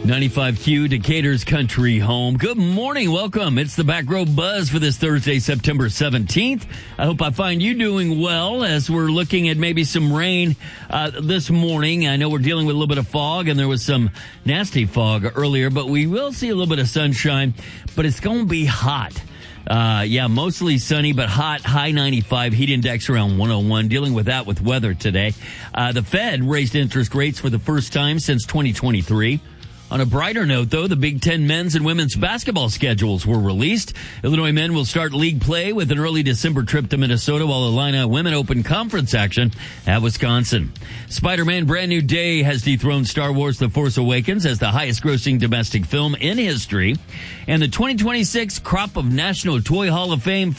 95Q, Decatur's country home. Good morning. Welcome. It's the Back Row Buzz for this Thursday, September 17th. I hope I find you doing well as we're looking at maybe some rain this morning. I know we're dealing with a little bit of fog, and there was some nasty fog earlier, but we will see a little bit of sunshine, but it's going to be hot. Mostly sunny, but hot, high 95, heat index around 101, dealing with that with weather today. The Fed raised interest rates for the first time since 2023. On a brighter note, though, the Big Ten men's and women's basketball schedules were released. Illinois men will start league play with an early December trip to Minnesota, while Illini women open conference action at Wisconsin. Spider-Man Brand New Day has dethroned Star Wars The Force Awakens as the highest-grossing domestic film in history. And the 2026 crop of National Toy Hall of Fame